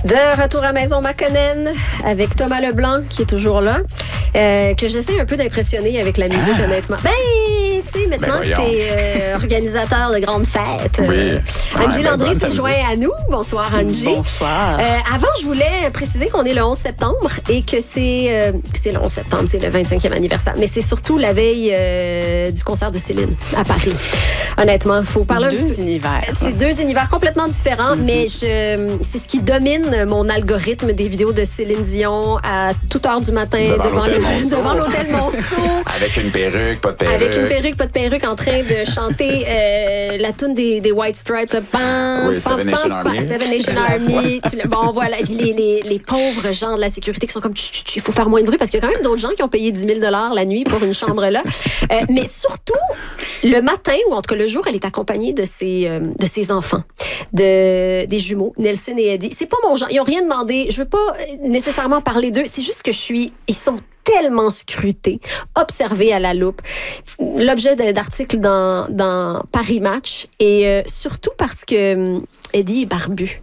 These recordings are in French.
De retour à Maison Makonnen avec Thomas Leblanc qui est toujours là, que j'essaie un peu d'impressionner avec la musique, honnêtement. Ben, tu sais, maintenant que tu es organisateur de grandes fêtes, Angie Landry s'est joint à nous. Bonsoir, Angie. Bonsoir. Avant, je voulais préciser qu'on est le 11 septembre et que c'est le 11 septembre, c'est le 25e anniversaire. Mais c'est surtout la veille du concert de Céline à Paris. Honnêtement, il faut parler un petit peu. Univers. C'est deux univers complètement différents, mais c'est ce qui domine mon algorithme des vidéos de Céline Dion à toute heure du matin devant l'hôtel Monceau. Avec une perruque, pas de perruque. Avec une perruque, pas de perruque, en train de chanter la toune des White Stripes. Seven Nation Army. Seven Nation Army. Bon, voilà. Les pauvres gens de la sécurité qui sont comme, il faut faire moins de bruit parce qu'il y a quand même d'autres gens qui ont payé 10 000 $ la nuit pour une chambre là. Mais surtout, le matin, ou en tout cas le jour, elle est accompagnée de ses enfants, des jumeaux, Nelson et Eddie. C'est pas mon genre. Ils n'ont rien demandé. Je veux pas nécessairement parler d'eux. C'est juste que ils sont tellement scrutés, observés à la loupe. L'objet d'articles dans Paris Match et surtout parce que Eddie est barbu.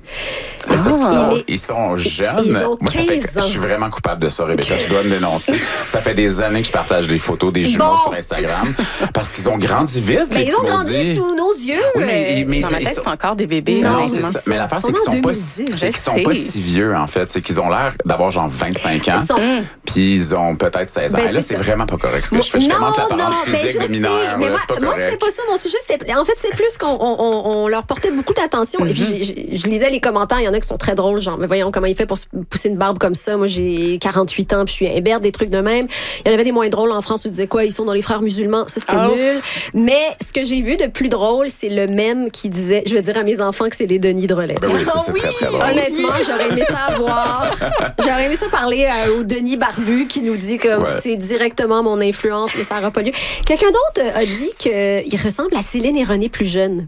Ils sont jeunes. Ils ont 15 ans. Je suis vraiment coupable de ça, Rebecca. Je dois me dénoncer. Ça fait des années que je partage des photos des jumeaux sur Instagram parce qu'ils ont grandi vite. Mais ils ont grandi sous nos yeux. Oui, mais dans ma tête, c'est encore des bébés. Non, c'est ça. Mais l'affaire, c'est qu'ils sont pas si vieux, en fait. C'est qu'ils ont l'air d'avoir genre 25 ans. Puis ils ont peut-être 16 ans. Et là, c'est vraiment pas correct ce que je fais. Je commente l'apparence physique de mineurs. Mais moi, moi, c'était pas ça mon sujet. En fait, c'est plus qu'on leur portait beaucoup d'attention. Et puis, je lisais les commentaires. Il y en a qui sont très drôles. Genre, mais voyons comment il fait pour se pousser une barbe comme ça. Moi, j'ai 48 ans puis je suis imberbe, des trucs de même. Il y en avait des moins drôles en France où ils disaient quoi? Ils sont dans les frères musulmans. Ça, c'était nul. Mais ce que j'ai vu de plus drôle, c'est le mème qui disait, je vais dire à mes enfants que c'est les Denis de relais. Ben oui, ça, c'est très, très drôle. Honnêtement, j'aurais aimé ça voir. J'aurais aimé ça parler au Denis Barbu qui nous dit que c'est directement mon influence, mais ça n'aura pas lieu. Quelqu'un d'autre a dit qu'il ressemble à Céline et René plus jeunes.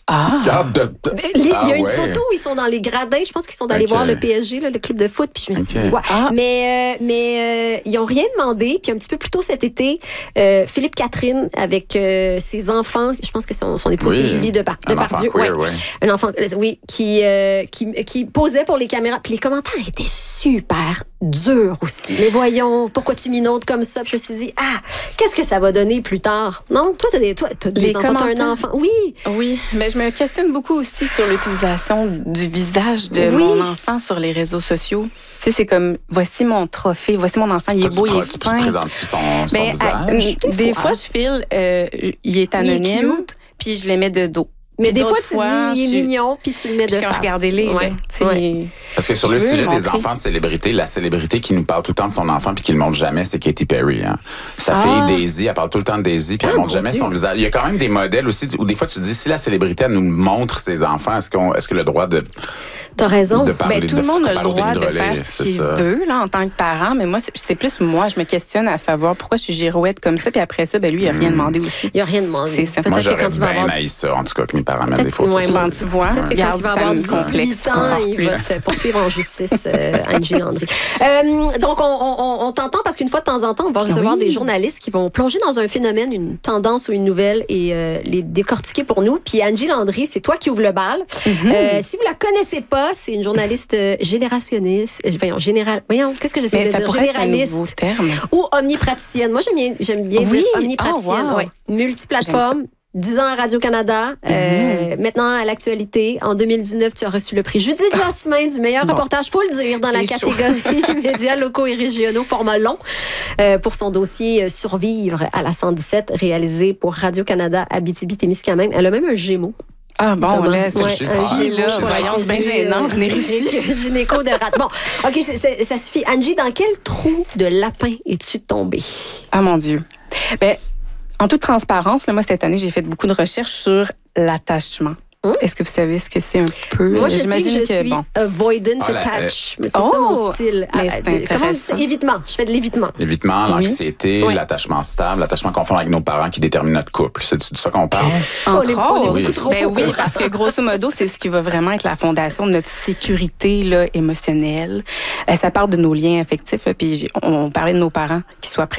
Il y a une photo où ils sont dans les gradins. Je pense qu'ils sont allés voir le PSG, le club de foot. Puis je me suis dit, mais ils n'ont rien demandé. Puis un petit peu plus tôt cet été, Philippe Catherine avec ses enfants, je pense que son épouse c'est Julie Depardieu. Un enfant, qui posait pour les caméras. Puis les commentaires étaient super durs aussi. Mais voyons, pourquoi tu minaudes comme ça? Puis je me suis dit, qu'est-ce que ça va donner plus tard? Non? Toi, t'as des enfants, t'as un enfant. Oui, mais je me questionne beaucoup aussi sur l'utilisation du visage de mon enfant sur les réseaux sociaux. Tu sais, c'est comme, voici mon trophée, voici mon enfant, il est beau, il est fin. Tu présentes son visage? Des fois, je file, il est anonyme, puis je les mets de dos. Mais des fois, tu dis, il est mignon, puis tu le mets de face. Regardez-les. Parce que sur le sujet des enfants de célébrité, la célébrité qui nous parle tout le temps de son enfant puis qui ne le montre jamais, c'est Katy Perry. Hein. Sa fille Daisy, elle parle tout le temps de Daisy puis elle ne montre jamais son visage. Il y a quand même des modèles aussi où des fois tu te dis, si la célébrité elle nous montre ses enfants, est-ce que le droit de... T'as raison. Tout le monde a le droit de faire ce qu'il veut là, en tant que parent, mais moi, c'est plus moi, je me questionne à savoir pourquoi je suis girouette comme ça, puis après ça, lui, il n'a rien demandé aussi. Il n'a rien demandé. C'est ça. Moi, j'aurais bien haï ça, en tout cas, que mes parents mettent des photos. Tu vois, quand il va avoir 18 ans, il va se poursuivre en justice, Angie Landry. Donc, on t'entend parce qu'une fois de temps en temps, on va recevoir des journalistes qui vont plonger dans un phénomène, une tendance ou une nouvelle et les décortiquer pour nous. Puis Angie Landry, c'est toi qui ouvre le bal. Si vous la connaissez pas, c'est une journaliste générationniste. Qu'est-ce que j'essaie de dire? Généraliste ou omnipraticienne. Moi, j'aime bien dire omnipraticienne. Multiplateforme. 10 ans à Radio-Canada. Maintenant, à l'actualité, en 2019, tu as reçu le prix Judith Jasmin du meilleur reportage, faut le dire, dans la catégorie médias locaux et régionaux, format long, pour son dossier Survivre à la 117, réalisé pour Radio-Canada Abitibi-Témiscamingue. Elle a même un Gémeaux. Ah bon, là, c'est bien gênant, venir ici. Gynéco de rat. Bon, OK, ça suffit. Angie, dans quel trou de lapin es-tu tombée? Ah mon Dieu. En toute transparence, moi, cette année, j'ai fait beaucoup de recherches sur l'attachement. Est-ce que vous savez ce que c'est un peu? Moi, je sais que je suis avoidant attach. Mais c'est ça mon style. Comment c'est? Évitement. Je fais de l'évitement. L'évitement, l'anxiété, l'attachement stable, l'attachement conforme avec nos parents qui détermine notre couple. C'est de ça qu'on parle? On est beaucoup trop. Oui, parce que grosso modo, c'est ce qui va vraiment être la fondation de notre sécurité là, émotionnelle. Ça part de nos liens affectifs. Là, puis on parlait de nos parents qui soient prêts